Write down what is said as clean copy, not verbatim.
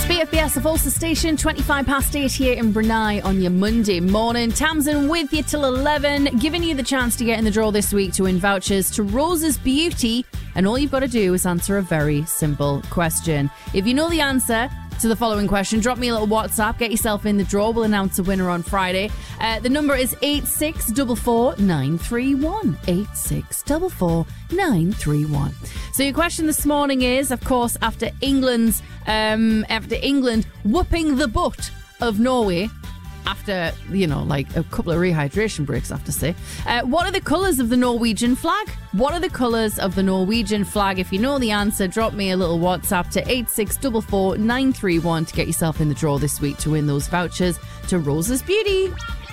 BFBS of Ulster Station, 25 past 8 here in Brunei on your Monday morning. Tamsin with you till 11, giving you the chance to get in the draw this week to win vouchers to Rose's Beauty. And all you've got to do is answer a very simple question. If you know the answer to the following question, drop me a little WhatsApp, get yourself in the draw. We'll announce a winner on Friday. The number is 8644931. 8644931. So your question this morning is, of course, after England whooping the butt of Norway, after, like a couple of rehydration breaks, I have to say. What are the colours of the Norwegian flag? What are the colours of the Norwegian flag? If you know the answer, drop me a little WhatsApp to 8644931 to get yourself in the draw this week to win those vouchers to Rose's Beauty.